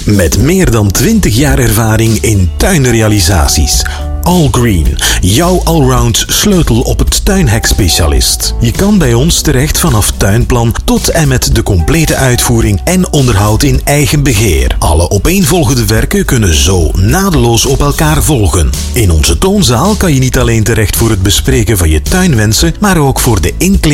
Met meer dan 20 jaar ervaring in tuinrealisaties. Allgreen, jouw allround sleutel op het tuinhekspecialist. Je kan bij ons terecht vanaf tuinplan tot en met de complete uitvoering en onderhoud in eigen beheer. Alle opeenvolgende werken kunnen zo naadloos op elkaar volgen. In onze toonzaal kan je niet alleen terecht voor het bespreken van je tuinwensen, maar ook voor de inkleding